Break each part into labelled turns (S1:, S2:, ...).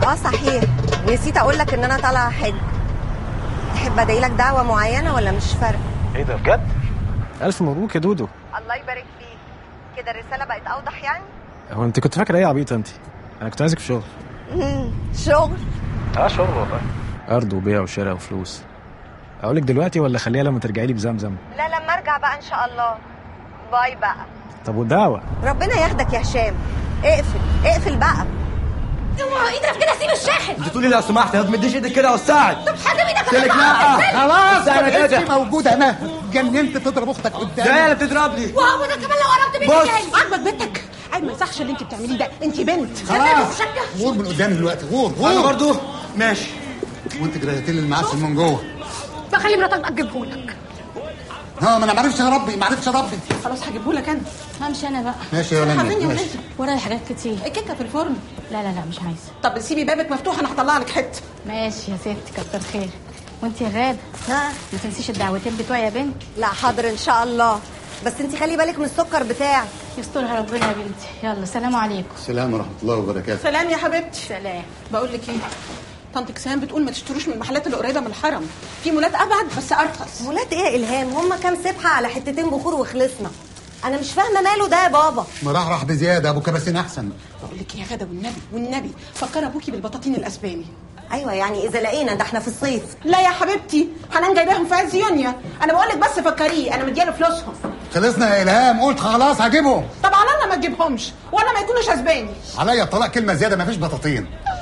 S1: صحيح، نسيت اقول لك ان انا طالعه حج. تحب ادعي لك دعوه معينه ولا مش فارقه؟
S2: ايه ده بجد؟ الف مبروك يا دودو.
S1: الله يبارك فيك. كده الرساله بقت اوضح يعني.
S2: هو انت كنت فاكره ايه يا عبيطه انت؟ انا كنت عايزك في شغل.
S1: شغل؟
S2: شغل والله. ارض وبيع وشراء وفلوس. اقول لك دلوقتي ولا خليها لما ترجعي لي بزمزم؟
S1: لا لما ارجع بقى ان شاء الله. باي بقى.
S2: طب والدعوه؟
S1: ربنا ياخدك يا هشام. اقفل بقى.
S3: اوعى ايدك كده، سيب الشاحن.
S4: انت تقولي لو سمحت ما تمديش ايدك كده وساعد.
S3: طب حد ايدك
S4: قلت لك لا.
S5: خلاص
S4: انا
S5: كده موجوده انا. جننت تضرب اختك قدامي.
S4: ده هي اللي بتضربني.
S3: واو، ده كمان لو قربت مني
S4: بص.
S3: تاني.
S6: عاجبك بنتك؟ عيب، ما يصحش اللي انت بتعمليه ده، انت بنت.
S5: خلاص غور من قدامي دلوقتي، غور
S4: انا برضو ماشي.
S5: وانت جريتي لي المعسل من جوه.
S6: بخلي مراتك بقى تجيبهولك.
S5: ها، ما انا ما عرفتش اربي.
S6: خلاص هجيبهولك انا.
S3: همشي انا بقى.
S5: ماشي يا ولد
S6: حبيبي يا
S5: ماشي.
S6: ولدي،
S3: ورايا حاجات كتير.
S6: الكيكه في الفرن.
S3: لا مش عايزه.
S6: طب سيبي بابك مفتوح، انا هطلع لك حته.
S3: ماشي يا ستي، كتر خير. وانت يا غاده، ما تنسيش الدعوتين بتوعي يا بنت.
S1: لا حاضر ان شاء الله، بس انت خلي بالك من السكر بتاعك.
S3: يسترها ربنا يا بنتي. يلا سلام عليكم.
S5: السلام ورحمه الله وبركاته.
S6: سلام يا حبيبتي.
S3: سلام.
S6: بقول لك ايه، طنط كسام بتقول ما تشتروش من المحلات اللي قريبه من الحرم، في مولات ابعد بس ارخص.
S1: مولات ايه يا الهام؟ هما كام سبحه على حتتين بخور وخلصنا. انا مش فاهمه ماله ده يا بابا.
S5: مرحرح بزياده، ابو كباسين احسن.
S6: بقول لك يا غاده، والنبي فكر ابوكي بالبطاطين الاسباني.
S1: ايوه يعني اذا لقينا، ده احنا في الصيف.
S6: لا يا حبيبتي، حنان جايباهم في عز يونيو. انا بقول لك بس فكريه، انا مدياله فلوسهم.
S5: خلصنا يا الهام، قلت خلاص هجيبهم.
S6: طب على انا ما تجيبهمش وانا ما يكونوش اسباني.
S5: عليا الطلاق كلمه زياده، ما فيش بطاطين.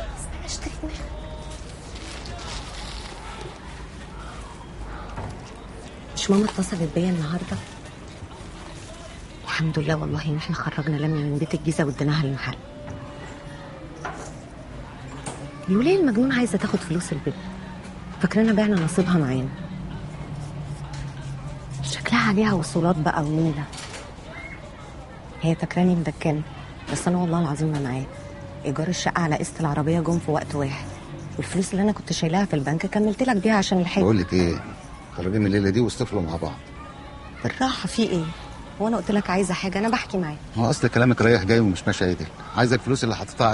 S1: مش ماما اتصلت بيا النهارده؟ الحمد لله والله ان احنا خرجنا لميا من بيت الجيزه واديناها المحل. الوليه المجنون عايزه تاخد فلوس البيت، فاكرنا بعنا نصيبها معانا. شكلها عليها وصولات بقى ونيله. هي فاكراني مدكنه، بس انا والله العظيم ما معايا. ايجار الشقه على قسط العربيه جم في وقت واحد، والفلوس اللي انا كنت شايلاها في البنك كملت لك بيها عشان الحج.
S5: بقول لك ايه، خرجي من الليله دي واستفلوا مع بعض.
S1: بالراحه، في ايه؟ هو انا قلت لك عايزه حاجه؟ انا بحكي معاك.
S5: هو اصل كلامك رايح جاي ومش ماشي عدل. عايزه الفلوس اللي حطيتها